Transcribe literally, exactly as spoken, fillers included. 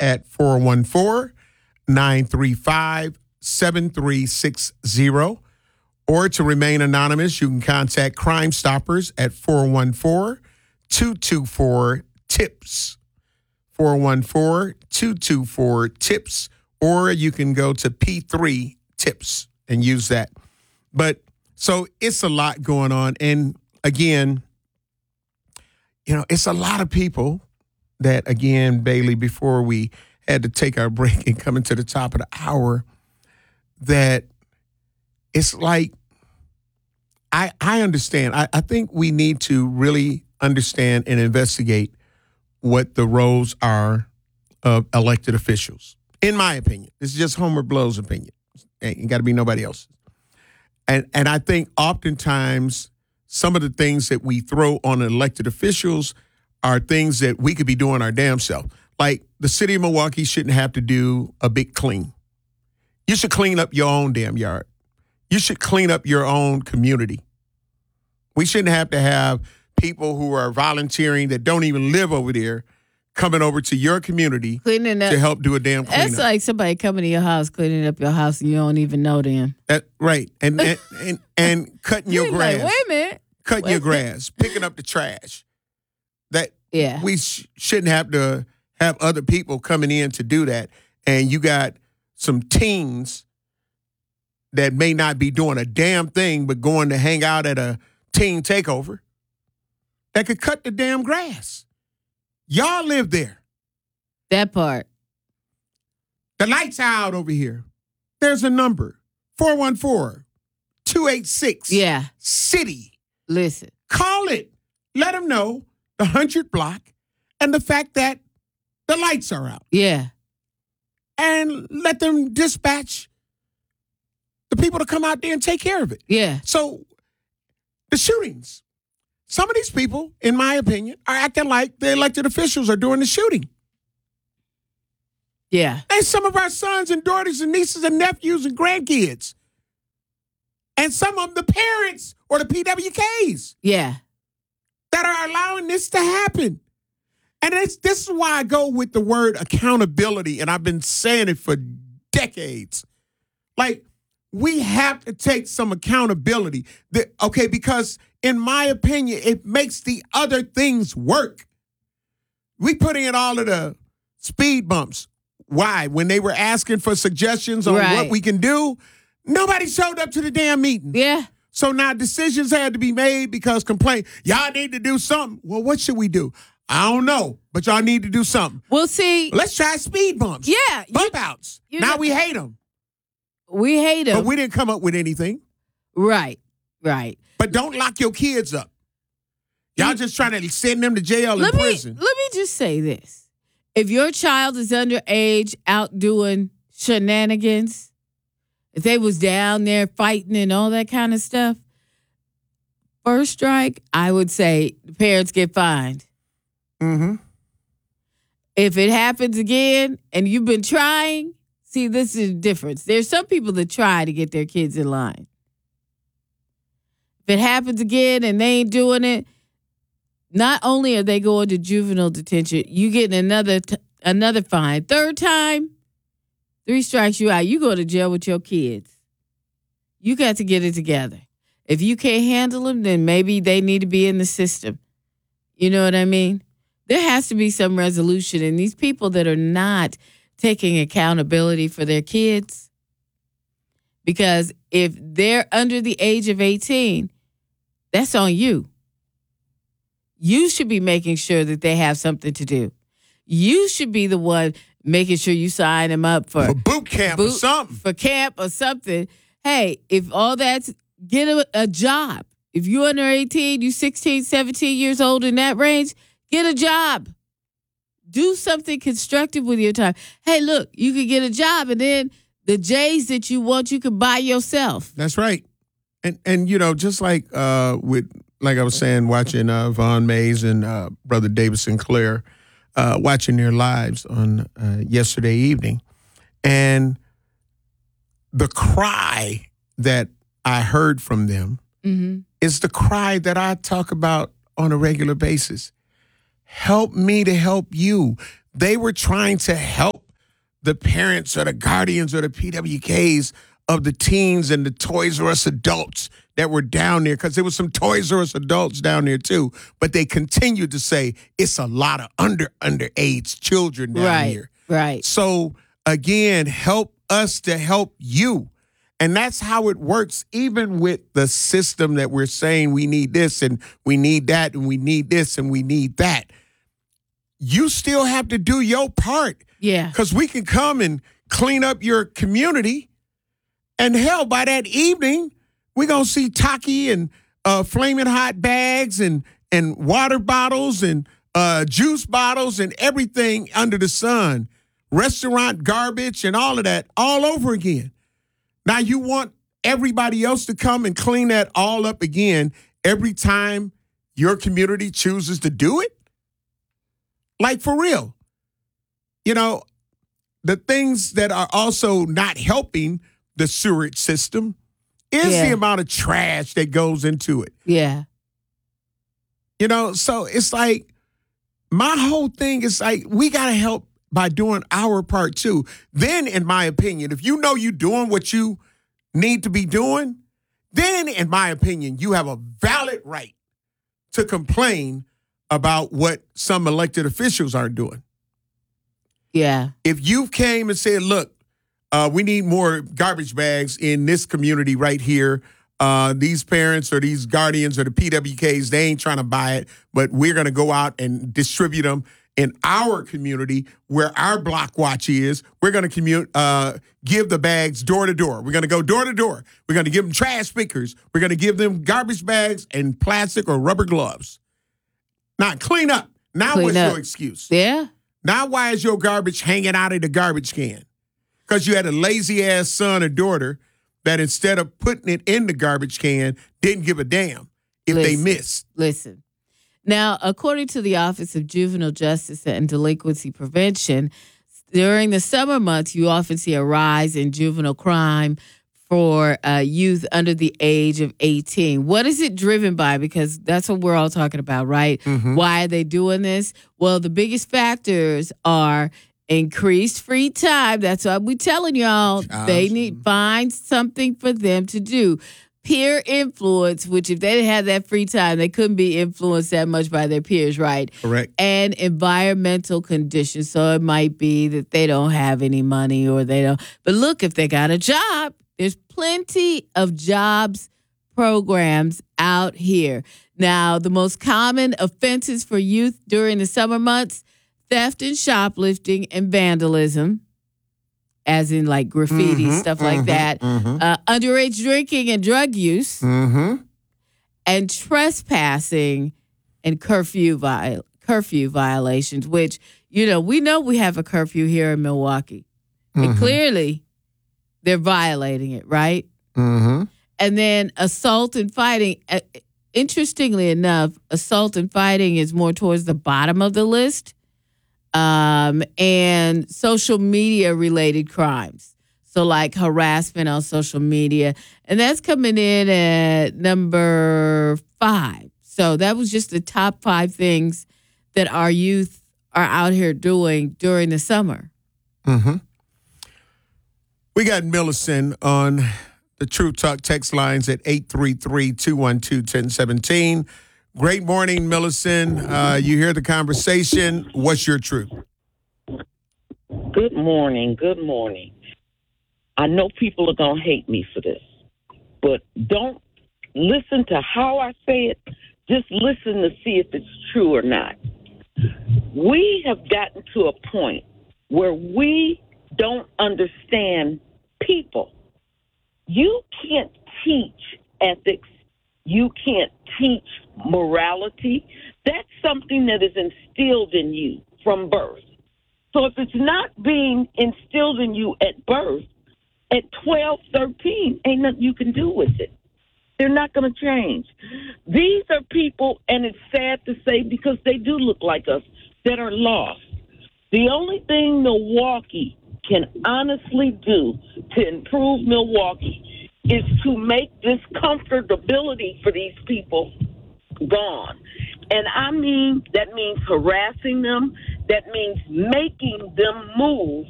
at four one four, nine three five, seven three six zero. Or to remain anonymous, you can contact Crime Stoppers at four one four, two two four, TIPS. four one four, two two four, TIPS. Or you can go to P three TIPS and use that. But so it's a lot going on. And again, you know, it's a lot of people that, again, Bailey, before we had to take our break and come into the top of the hour, that it's like, I, I understand. I, I think we need to really understand and investigate what the roles are of elected officials, in my opinion. It's just Homer Blow's opinion. Ain't got to be nobody else's. And and I think oftentimes some of the things that we throw on elected officials are things that we could be doing our damn self. Like the city of Milwaukee shouldn't have to do a big clean. You should clean up your own damn yard. You should clean up your own community. We shouldn't have to have people who are volunteering that don't even live over there coming over to your community cleaning up, to help do a damn cleanup. That's like somebody coming to your house, cleaning up your house, and you don't even know them. That, right. And, and, and, and cutting your You're grass. Like, wait a minute. Cutting wait your grass. Picking up the trash. That yeah. we sh- shouldn't have to have other people coming in to do that. And you got some teens that may not be doing a damn thing but going to hang out at a teen takeover that could cut the damn grass. Y'all live there. That part. The lights are out over here. There's a number. four one four, two eight six. Yeah. City. Listen. Call it. Let them know the hundred block and the fact that the lights are out. Yeah. And let them dispatch the people to come out there and take care of it. Yeah. So the shootings. Some of these people, in my opinion, are acting like the elected officials are doing the shooting. Yeah. And some of our sons and daughters and nieces and nephews and grandkids. And some of them, the parents or the P W Ks. Yeah. That are allowing this to happen. And it's, this is why I go with the word accountability, and I've been saying it for decades. Like, we have to take some accountability. The, okay, because in my opinion, it makes the other things work. We put in all of the speed bumps. Why? When they were asking for suggestions on right. what we can do, nobody showed up to the damn meeting. Yeah. So now decisions had to be made because complaint, y'all need to do something. Well, what should we do? I don't know, but y'all need to do something. We'll see. Let's try speed bumps. Yeah. Bump you, outs. You now know, we hate them. We hate them. But we didn't come up with anything. Right. Right. But don't lock your kids up. Y'all you, just trying to send them to jail and prison. Me, let me just say this. If your child is underage out doing shenanigans, if they was down there fighting and all that kind of stuff, first strike, I would say the parents get fined. Mm-hmm. If it happens again and you've been trying, see, this is the difference. There's some people that try to get their kids in line. If it happens again and they ain't doing it, not only are they going to juvenile detention, you getting another t- another fine. Third time, three strikes you out. You go to jail with your kids. You got to get it together. If you can't handle them, then maybe they need to be in the system. You know what I mean? There has to be some resolution. And these people that are not taking accountability for their kids, because if they're under the age of eighteen, that's on you. You should be making sure that they have something to do. You should be the one making sure you sign them up for, for boot camp boot, or something. For camp or something. Hey, if all that's, get a, a job. If you're under eighteen, you sixteen, seventeen years old in that range, get a job. Do something constructive with your time. Hey, look, you could get a job and then the J's that you want, you can buy yourself. That's right. And, and you know, just like uh, with, like I was saying, watching uh, Von Mays and uh, Brother David Sinclair, uh, watching their lives on uh, yesterday evening. And the cry that I heard from them mm-hmm. is the cry that I talk about on a regular basis. Help me to help you. They were trying to help the parents or the guardians or the P W Ks of the teens and the Toys R Us adults that were down there, because there was some Toys R Us adults down there too, but they continued to say it's a lot of under underage children down right, here. Right. So again, help us to help you. And that's how it works, even with the system that we're saying we need this and we need that and we need this and we need that. You still have to do your part. Yeah. Because we can come and clean up your community. And hell, by that evening, we're going to see Taki and uh, flaming hot bags and, and water bottles and uh, juice bottles and everything under the sun. Restaurant garbage and all of that all over again. Now you want everybody else to come and clean that all up again every time your community chooses to do it? Like, for real. You know, the things that are also not helping the sewerage system is Yeah. the amount of trash that goes into it. Yeah. You know, so it's like, my whole thing is like, we got to help by doing our part too. Then, in my opinion, if you know you're doing what you need to be doing, then, in my opinion, you have a valid right to complain about what some elected officials aren't doing. Yeah. If you came and said, look, uh, we need more garbage bags in this community right here, uh, these parents or these guardians or the P W Ks, they ain't trying to buy it, but we're going to go out and distribute them in our community where our block watch is. We're going to commute, uh, give the bags door to door. We're going to go door to door. We're going to give them trash pickers. We're going to give them garbage bags and plastic or rubber gloves. Now, clean up. Now Clean what's up. your excuse? Yeah. Now why is your garbage hanging out of the garbage can? Because you had a lazy-ass son or daughter that instead of putting it in the garbage can, didn't give a damn if Listen. they missed. Listen. Now, according to the Office of Juvenile Justice and Delinquency Prevention, during the summer months, you often see a rise in juvenile crime for uh, youth under the age of eighteen. What is it driven by? Because that's what we're all talking about, right? Mm-hmm. Why are they doing this? Well, the biggest factors are increased free time. That's what we're telling y'all. Jobs. They need find something for them to do. Peer influence, which if they didn't have that free time, they couldn't be influenced that much by their peers, right? Correct. And environmental conditions. So it might be that they don't have any money or they don't. But look, if they got a job, there's plenty of jobs programs out here. Now, the most common offenses for youth during the summer months, theft and shoplifting and vandalism, as in like graffiti, Mhm, stuff like mhm, that. mhm. Uh, underage drinking and drug use, Mm-hmm. and trespassing and curfew viol- curfew violations, which, you know, we know we have a curfew here in Milwaukee. And Mhm. clearly they're violating it, right? Mm-hmm. And then assault and fighting. Uh, interestingly enough, assault and fighting is more towards the bottom of the list. Um, and social media related crimes. So like harassment on social media. And that's coming in at number five. So that was just the top five things that our youth are out here doing during the summer. Mm-hmm. We got Millicent on the True Talk text lines at eight three three, two one two, one zero one seven. Great morning, Millicent. Uh, you hear the conversation. What's your truth? Good morning. Good morning. I know people are going to hate me for this, but don't listen to how I say it. Just listen to see if it's true or not. We have gotten to a point where we don't understand people. You can't teach ethics. You can't teach morality. That's something that is instilled in you from birth. So if it's not being instilled in you at birth, at twelve, thirteen, ain't nothing you can do with it. They're not going to change. These are people, and it's sad to say because they do look like us, that are lost. The only thing Milwaukee can honestly do to improve Milwaukee is to make this comfortability for these people gone. And I mean, that means harassing them. That means making them move